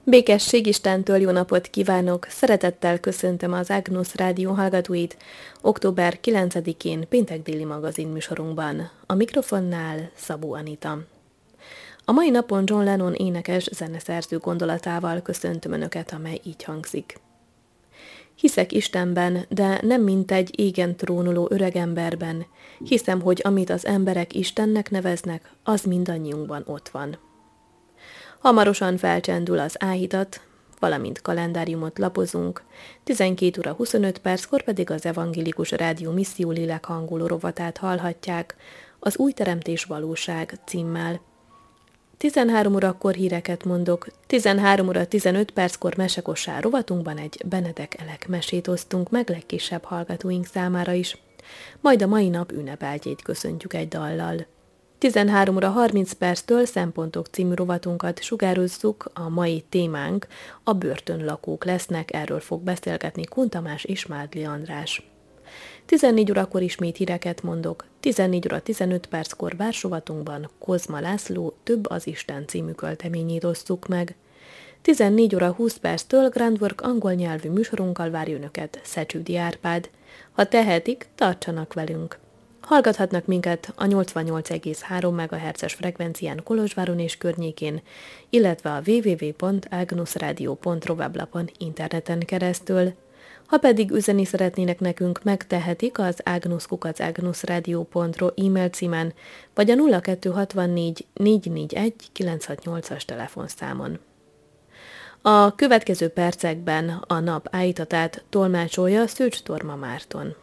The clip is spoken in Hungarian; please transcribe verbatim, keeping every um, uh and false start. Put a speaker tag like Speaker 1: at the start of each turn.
Speaker 1: Békesség Istentől jó napot kívánok! Szeretettel köszöntöm az Agnus Rádió hallgatóit október kilencedikén péntek déli magazin műsorunkban. A mikrofonnál Szabó Anita. A mai napon John Lennon énekes zeneszerző gondolatával köszöntöm Önöket, amely így hangzik. Hiszek Istenben, de nem mint egy égen trónoló öregemberben. Hiszem, hogy amit az emberek Istennek neveznek, az mindannyiunkban ott van. Hamarosan felcsendül az áhítat, valamint kalendáriumot lapozunk, tizenkét óra huszonöt perckor pedig az Evangélikus Rádió Misszió lélekhangoló rovatát hallhatják, az Új Teremtés Valóság címmel. tizenhárom órakor híreket mondok, tizenhárom óra tizenöt perckor mesekosár rovatunkban egy Benedek Elek mesét osztunk meg legkisebb hallgatóink számára is, majd a mai nap ünnepeltjét köszöntjük egy dallal. tizenhárom óra harminc perctől Szempontok című rovatunkat sugározzuk, a mai témánk a börtönlakók lesznek, erről fog beszélgetni Kun Tamás és Mádli András. tizennégy órakor ismét híreket mondok, tizennégy óra tizenöt perckor versrovatunkban Kozma László Több az Isten című költeményét osztuk meg. tizennégy óra húsz perctől Grand Work angol nyelvű műsorunkkal várja Önöket Szecsüdi Árpád. Ha tehetik, tartsanak velünk! Hallgathatnak minket a nyolcvannyolc egész három megahertzes frekvencián Kolozsváron és környékén, illetve a double-u double-u double-u pont agnusradio pont ro weblapon interneten keresztül. Ha pedig üzenni szeretnének nekünk, megtehetik az agnus kukac agnusradio pont ro e-mail címen, vagy a nulla kettő hatvannégy négy négy egy kilenc hat nyolcas telefonszámon. A következő percekben a nap állítatát tolmácsolja Szőcs Torma Márton.